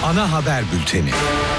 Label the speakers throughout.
Speaker 1: ana haber bülteni.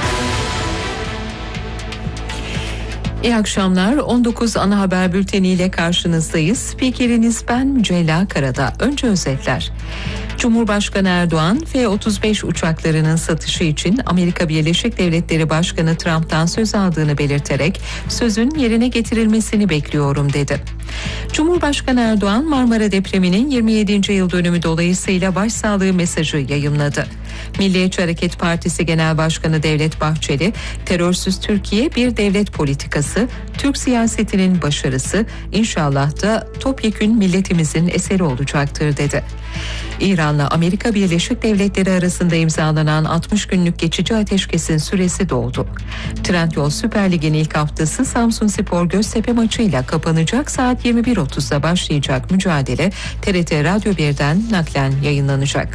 Speaker 2: İyi akşamlar. 19 ana haber bülteniyle karşınızdayız. Spikeriniz ben Mücella Karadağ. Önce özetler. Cumhurbaşkanı Erdoğan F-35 uçaklarının satışı için Amerika Birleşik Devletleri Başkanı Trump'tan söz aldığını belirterek sözün yerine getirilmesini bekliyorum dedi. Cumhurbaşkanı Erdoğan Marmara depreminin 27. yıl dönümü dolayısıyla başsağlığı mesajı yayımladı. Milliyetçi Hareket Partisi Genel Başkanı Devlet Bahçeli, terörsüz Türkiye bir devlet politikası, Türk siyasetinin başarısı, inşallah da topyekün milletimizin eseri olacaktır dedi. İran'la Amerika Birleşik Devletleri arasında imzalanan 60 günlük geçici ateşkesin süresi doldu. Trendyol Süper Lig'in ilk haftası Samsunspor Göztepe maçıyla kapanacak. Saat 21.30'da başlayacak mücadele TRT Radyo 1'den naklen yayınlanacak.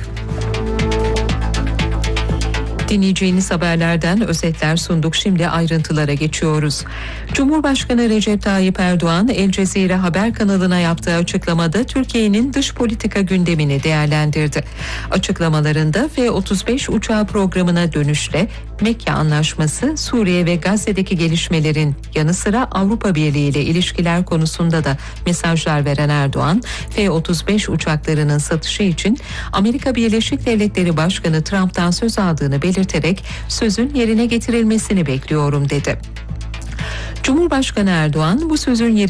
Speaker 2: Dinleyeceğiniz haberlerden özetler sunduk. Şimdi ayrıntılara geçiyoruz. Cumhurbaşkanı Recep Tayyip Erdoğan, El Cezire haber kanalına yaptığı açıklamada Türkiye'nin dış politika gündemini değerlendirdi. Açıklamalarında F-35 uçağı programına dönüşle Mekke Anlaşması, Suriye ve Gazze'deki gelişmelerin yanı sıra Avrupa Birliği ile ilişkiler konusunda da mesajlar veren Erdoğan, F-35 uçaklarının satışı için Amerika Birleşik Devletleri Başkanı Trump'tan söz aldığını belirterek sözün yerine getirilmesini bekliyorum dedi. Cumhurbaşkanı Erdoğan bu sözün yerine